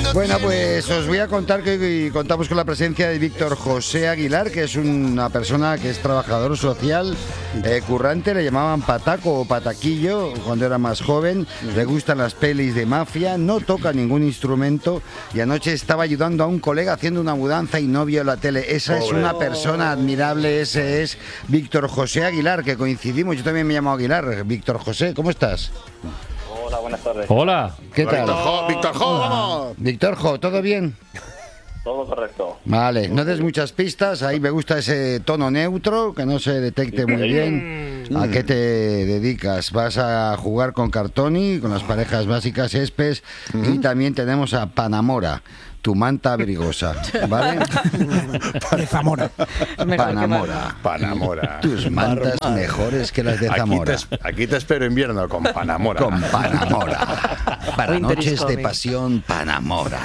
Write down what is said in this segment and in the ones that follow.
Bueno, pues os voy a contar que contamos con la presencia de Víctor José Aguilar, que es una persona que es trabajador social, currante, le llamaban pataco o pataquillo cuando era más joven, le gustan las pelis de mafia, no toca ningún instrumento y anoche estaba ayudando a un colega haciendo una mudanza y no vio la tele. Esa es una persona admirable, ese es Víctor José Aguilar, que coincidimos, yo también me llamo Aguilar. Víctor José, ¿cómo estás? Hola, buenas tardes. Hola. ¿Qué tal? Víctor Jo, vamos. Víctor Jo, ¿todo bien? Todo correcto. Vale, no des muchas pistas, ahí me gusta ese tono neutro, que no se detecte muy bien. ¿A qué te dedicas? Vas a jugar con Cartoni, con las parejas básicas Espes, y también tenemos a Panamora, tu manta abrigosa, ¿vale? De Zamora. Panamora. Tus mantas mejores que las de Zamora. Aquí te espero invierno con Panamora. Con Panamora. Para Winter is noches de coming. pasión, Panamora.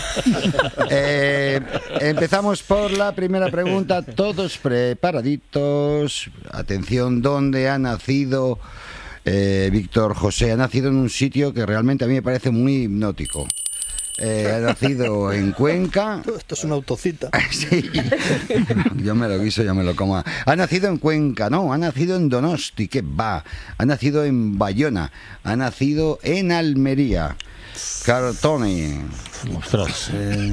Empezamos por la primera pregunta. Todos preparaditos. Atención, ¿dónde ha nacido Víctor José? Ha nacido en un sitio que realmente a mí me parece muy hipnótico. Ha nacido en Cuenca. Esto es una autocita. Sí, yo me lo guiso, yo me lo como. Ha nacido en Cuenca, no, ha nacido en Donosti, que va. Ha nacido en Bayona, ha nacido en Almería. Cartoni. Ostras.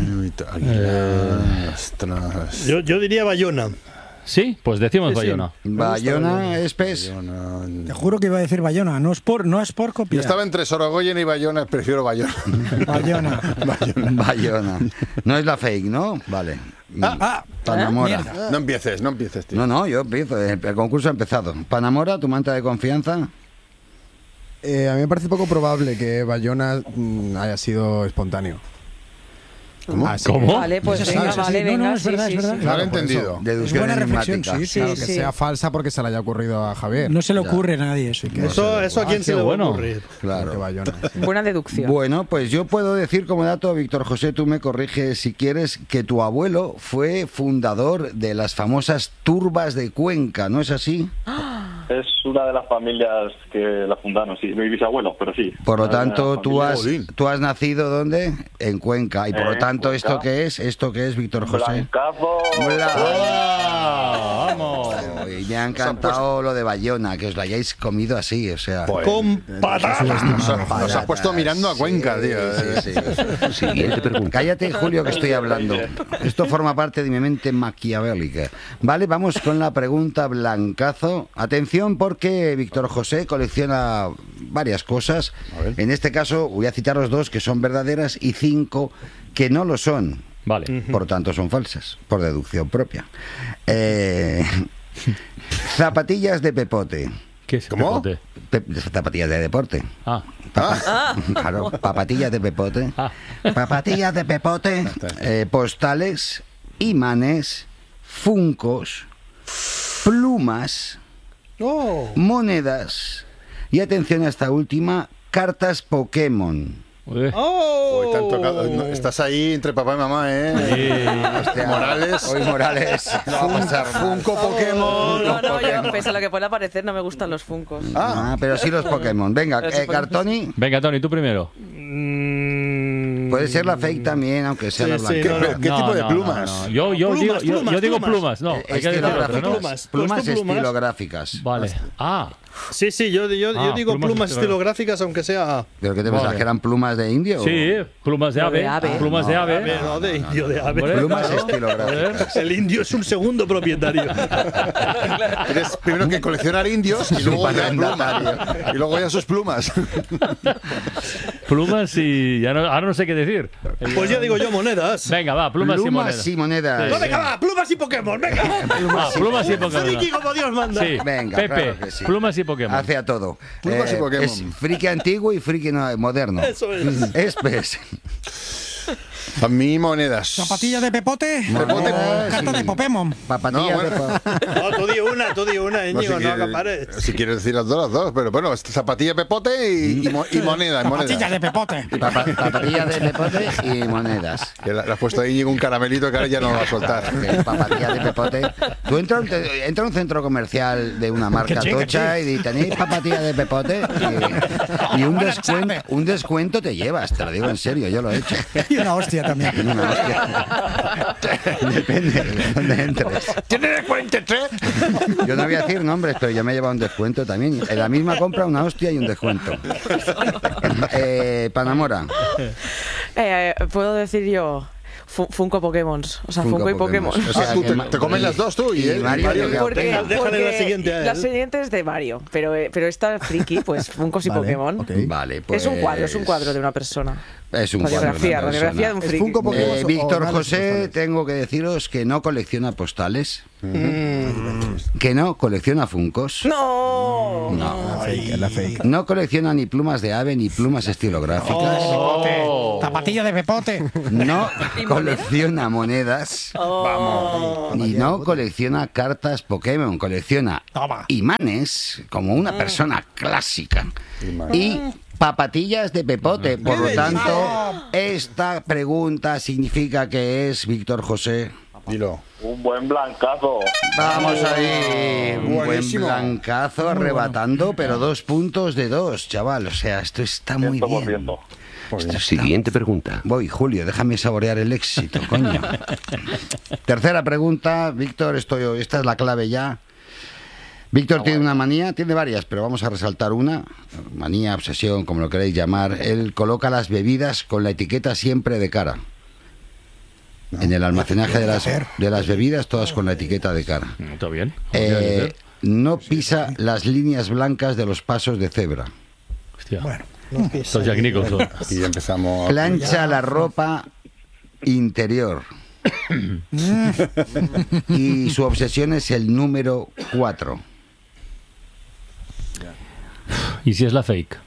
Ostras. Yo diría Bayona. Sí, pues decimos Sí, sí. Bayona. Bayona, Espes. Te juro que iba a decir Bayona, no es por Yo copiar. estaba entre Sorogoyen y Bayona, prefiero Bayona. Bayona. Bayona. No es la fake, ¿no? Vale. Panamora. Mierda. No empieces, tío. No, yo empiezo. El concurso ha empezado. Panamora, tu manta de confianza. A mí me parece poco probable que Bayona haya sido espontáneo. ¿Cómo? Así ¿Cómo? Vale, pues Eso venga, es así. vale, No, venga, es sí, verdad, sí, es verdad. sí. No lo he por eso. entendido. Deducción buena reflexión, enigmática. sí, Sí, Claro, que sí. sea falsa porque se le haya ocurrido a Javier. No se le ocurre a nadie eso. Eso a quién se qué le va a bueno. ocurrir. Que Claro. Bayona. Sí. Buena deducción. Bueno, pues yo puedo decir como dato, Víctor José, tú me corriges si quieres, que tu abuelo fue fundador de las famosas turbas de Cuenca, ¿no es así? Es una de las familias que la fundaron, sí. Mi bisabuelo, pero sí. Por lo Una de tanto, las tú familias. has nacido ¿dónde? En Cuenca. Y por lo En tanto, Cuenca. ¿esto qué es, Víctor José? Blancazo. ¡Vamos! Y me ha encantado lo de Bayona, que os lo hayáis comido así, o sea... Con patatas. Nos has puesto mirando a Cuenca, tío. Sí. Siguiente pregunta. Cállate, Julio, que estoy hablando. Esto forma parte de mi mente maquiavélica. Vale, vamos con la pregunta blancazo. Atención, porque Víctor José colecciona varias cosas. En este caso, voy a citaros 2 que son verdaderas y 5 que no lo son. Vale. Por tanto, son falsas, por deducción propia. Zapatillas de pepote. ¿Qué es ¿Cómo? pepote? Zapatillas de deporte. Ah, Claro, papatillas de pepote. Ah. Papatillas de pepote. Postales, imanes, funcos, plumas, Oh, monedas y atención a esta última, cartas Pokémon. uy. oh. Hoy te han tocado- no, estás ahí entre papá y mamá, ¿eh? Hostia, Morales. Hoy Morales. No va a pasar mal. Funko Pokémon. No, yo, pese a lo que pueda parecer, no me gustan los funcos. Ah, pero sí los Pokémon. Venga, Pero sí, Cartoni. Venga, Tony, tú primero. Puede ser la fake también, aunque sea la Sí, blanca. sí, ¿Qué, pero qué No, tipo de no, plumas? no, no. Yo Plumas, digo plumas. plumas. No, hay que decir otra, ¿no? Plumas. Plumas Pues tú plumas. estilográficas. Vale. Ah, Sí, yo digo plumas plumas estilográficas, aunque sea ¿Pero qué te pensás? Vale. ¿Que eran plumas de indio? sí, plumas de ave. de ave. Plumas de ave. ave, no de indio de ave. Hombre, Plumas claro. estilográficas. El indio es un segundo propietario. Tienes primero que coleccionar indios y luego ya plumas. Y luego ya sus plumas. Plumas y... ahora no sé qué decir. Pues ya digo yo monedas. Venga, va, plumas y monedas. Plumas y monedas. No, venga, va, plumas y Pokémon, venga. Ah, plumas y Pokémon. Friki como Dios manda. Sí, Venga, Pepe, claro que sí. plumas y Pokémon. Hace a todo. Plumas y Pokémon. Es friki antiguo y friki moderno. Eso es. Espes. A mí monedas. Zapatilla de Pepote. Pepote. Carta de Popemon. Papatilla No, de bueno. No, tú di una, No, Íñigo, no acapares. si quieres decir las dos, pero bueno, zapatilla de pepote y moneda. Zapatilla de Pepote. Papatilla de pepote y monedas. Que le has puesto a Íñigo un caramelito que ahora ya no lo va a soltar. Papatilla de pepote. Tú entra a un centro comercial de una marca Que sí, tocha y tenéis papatilla de pepote y un descuento te llevas, te lo digo en serio, yo lo he hecho. Y una hostia también. Y una hostia. Depende de dónde entres. ¿Tienes 43? Yo no voy a decir nombres, pero yo me he llevado un descuento también. En la misma compra una hostia y un descuento. Panamora. Puedo decir yo Funko Pokémon. O sea, Funko y Pokémon. O sea, Tú que te comes las dos tú y él. Mario, Porque Déjale la siguiente a él. la siguiente es de Mario, pero esta friki, pues Funkos y Vale, Pokémon. ok. Vale, pues... Es un cuadro de una persona. Es un cuadro de una Radiografía de un ¿Es friki. Funko Pokémon o Víctor análisis José, postales? tengo que deciros que no colecciona postales, que no colecciona Funkos, ¡No! no, La fake. no colecciona ni plumas de ave ni plumas estilográficas, Zapatilla de Pepote. no colecciona monedas y no colecciona cartas Pokémon, colecciona Toma. imanes como una persona clásica y papatillas de pepote. Por lo tanto, esta pregunta significa que es Víctor José. Dilo. Un buen blancazo. Vamos ahí, un buen Buenísimo. blancazo arrebatando, pero 2 puntos de 2, chaval. O sea, esto está muy bien. 100%. Siguiente pregunta. Voy, Julio, déjame saborear el éxito, coño. Tercera pregunta, Víctor, esta es la clave ya. Víctor tiene una manía, tiene varias, pero vamos a resaltar una. Manía, obsesión, como lo queréis llamar. Él coloca las bebidas con la etiqueta siempre de cara. En el almacenaje de las bebidas, todas con la etiqueta de cara. Está bien. No pisa las líneas blancas de los pasos de cebra. Hostia. Bueno, Esto es Jack Nicholson. Y empezamos. Plancha la ropa interior. Y su obsesión es el número 4. ¿Y si es la fake?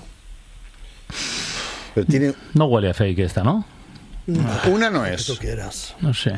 Pero tiene. No huele a fake esta, ¿no? Una no Tú es. quieras. No sé.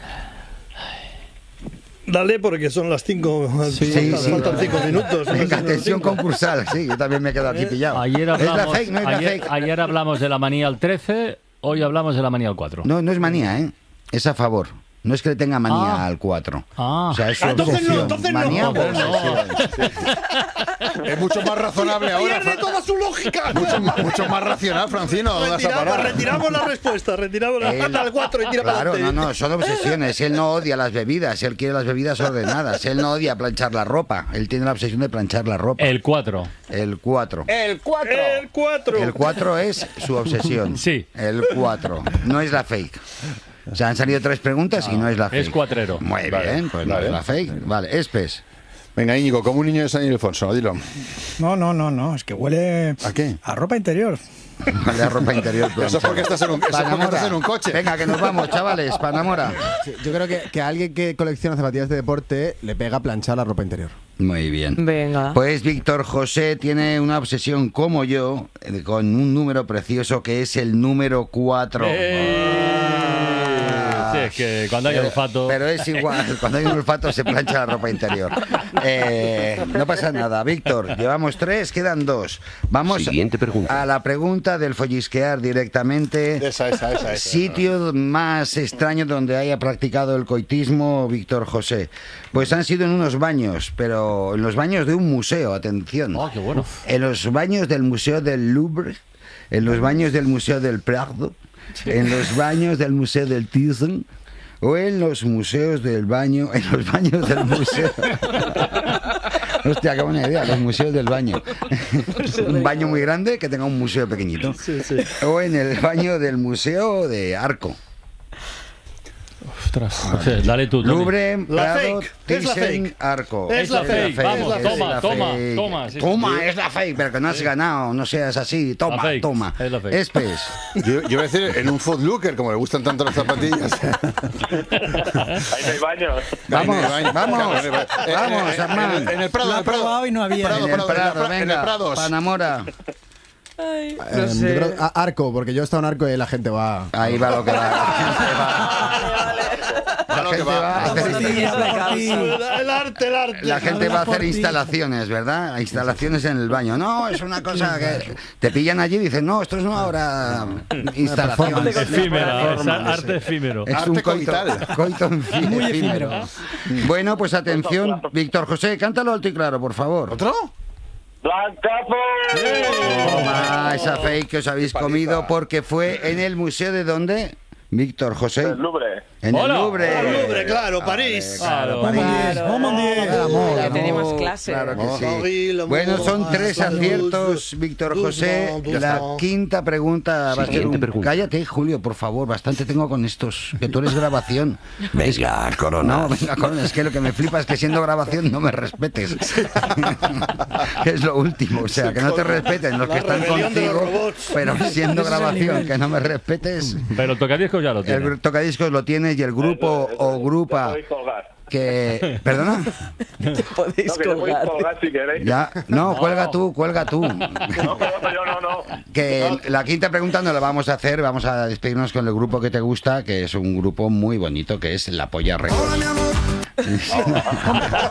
Dale, porque son las 5. Sí, faltan 5 minutos. Venga, atención concursal. Sí, yo también me he quedado aquí pillado. Ayer ¿Es la hablamos, fake? ¿No es la fake? ayer hablamos de la manía al 13, hoy hablamos de la manía al 4. No, no es manía, ¿eh? Es a favor. No es que le tenga manía al 4. Ah. O sea, es su Entonces no, obsesión. entonces no. Manía o Entonces no. obsesión. Es mucho más razonable ahora. ¡Pierde toda su lógica! Mucho más racional, Francino. ¿Dónde vas a parar? Retiramos la respuesta, retiramos la Él- al 4 y tira para Claro, adelante. no, son obsesiones. Él no odia las bebidas, él quiere las bebidas ordenadas. Él no odia planchar la ropa, él tiene la obsesión de planchar la ropa. El 4. El 4. El 4. El 4. El 4 es su obsesión. Sí. El 4. No es la fake. O sea, han salido 3 preguntas y no es la fake. Es cuatrero. Muy Vale, bien, pues no vale. es la fake. Vale, Espes. Venga, Íñigo, como un niño de San Ildefonso, dilo. No, es que huele ¿A qué? a ropa interior. Vale, la ropa interior. Eso es porque estás en un, eso es porque Panamora. estás en un coche. Venga, que nos vamos, chavales. Panamora. Sí, yo creo que a alguien que colecciona zapatillas de deporte le pega planchar la ropa interior. Muy bien. Venga. Pues Víctor José tiene una obsesión como yo con un número precioso que es el número 4. Sí, es que cuando hay olfato. Pero es igual, cuando hay un olfato se plancha la ropa interior. No pasa nada, Víctor. Llevamos 3, quedan 2. Vamos Siguiente pregunta. a la pregunta del follisquear directamente. Esa. Sitio más extraño donde haya practicado el coitismo Víctor José. Pues han sido en unos baños, pero en los baños de un museo, atención. Oh, qué bueno. En los baños del Museo del Louvre, en los baños del Museo del Prado, en los baños del Museo del Thyssen o en los museos del baño, en los baños del museo. Hostia, qué buena idea, los museos del baño. Un baño muy grande que tenga un museo pequeñito. Sí. O en el baño del Museo de Arco. Ostras. No sé, dale tú, Tony. Louvre, La Prado, fake, es la Thyssen, fake. Arco. Es la fake, vamos, es toma, la toma, fake. toma, sí. Toma, es la fake, pero que no has ganado, no seas así. Toma, La fake, toma. es la fake. Espes. Yo voy a decir en un Foot Looker, como le gustan tanto las zapatillas. Ahí no hay baños. Vamos, vamos, Vamos, vamos, Armand. En el Prado, Lo en ha el Prado. probado y no había. En el Prado, en el venga, Prados. Panamora. Ay, Yo no sé. creo- Arco, porque yo he estado en Arco y la gente va. Ahí va lo que va. La gente va a hacer, El arte. la gente va a hacer instalaciones, ¿verdad? Instalaciones en el baño. No, es una cosa que te pillan allí y dicen, no, esto es una obra instalación. Efímera, es Performance. arte efímero. Es Arte un coito, coital. coito Muy efímero. Bueno, pues atención, Víctor José, cántalo alto y claro, por favor. ¿Otro? ¡Blancazo! Toma esa fake que os habéis comido porque fue en el museo de ¿dónde? Víctor José. El Louvre. En el Hola. Louvre. El Louvre, claro, París. Claro. París. Ya tenemos clase. Claro que sí. Henri, l'amour, Bueno, son 3 salud, aciertos, Víctor José. doucement, La doucement. quinta pregunta va a ser un... Cállate, Julio, por favor. Bastante tengo con estos. Que tú eres grabación. Venga, Corona. No, venga, Corona, es que lo que me flipa es que siendo grabación no me respetes. Que es lo último. O sea, que no te respeten los que están rebelión de los contigo, robots. pero siendo Ese es el grabación, nivel. que no me respetes. Pero el tocadiscos ya lo tiene. El tocadiscos lo tienes y el grupo o grupa Podéis colgar. que... ¿Perdona? Podéis No, que le podéis colgar. colgar si queréis. Ya, no, cuelga tú, cuelga tú. No, pero yo no. Que la quinta pregunta no la vamos a hacer, vamos a despedirnos con el grupo que te gusta, que es un grupo muy bonito, que es La Polla Records.